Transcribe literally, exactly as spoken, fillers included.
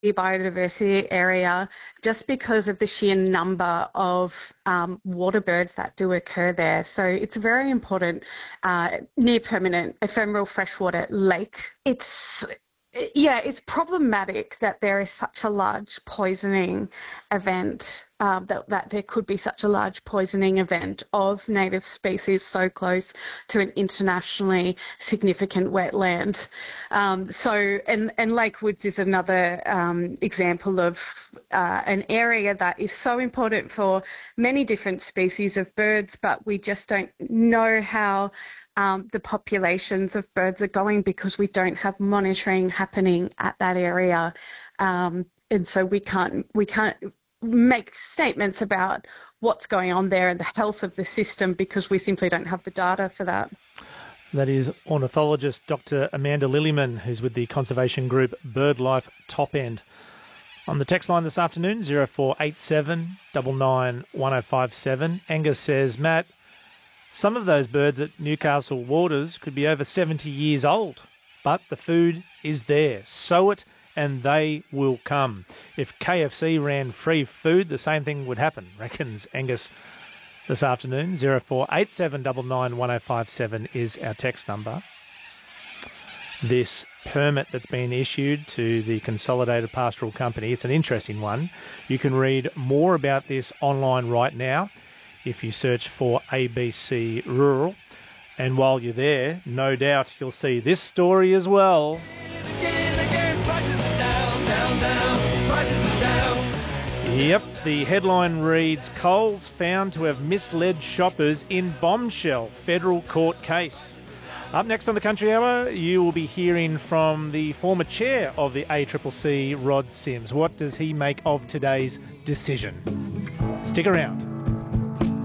biodiversity area just because of the sheer number of um, water birds that do occur there. So it's a very important uh, near permanent ephemeral freshwater lake. It's Yeah, it's problematic that there is such a large poisoning event, uh, that, that there could be such a large poisoning event of native species so close to an internationally significant wetland. Um, so, and, and Lake Woods is another um, example of uh, an area that is so important for many different species of birds, but we just don't know how Um, the populations of birds are going because we don't have monitoring happening at that area, um, and so we can't we can't make statements about what's going on there and the health of the system because we simply don't have the data for that. That is ornithologist Doctor Amanda Lillyman, who's with the conservation group BirdLife Top End. On the text line this afternoon, zero four eight seven nine nine one oh five seven, Angus says, Matt, some of those birds at Newcastle Waters could be over seventy years old, but the food is there. Sow it and they will come. If K F C ran free food, the same thing would happen, reckons Angus this afternoon. zero four eight seven nine nine one oh five seven is our text number. This permit that's been issued to the Consolidated Pastoral Company, it's an interesting one. You can read more about this online right now if you search for A B C Rural. And while you're there, no doubt you'll see this story as well. Again, again, prices down, down, down, prices down. Yep, the headline reads, Coles found to have misled shoppers in bombshell federal court case. Up next on the Country Hour, you will be hearing from the former chair of the A C C C, Rod Sims. What does he make of today's decision? Stick around.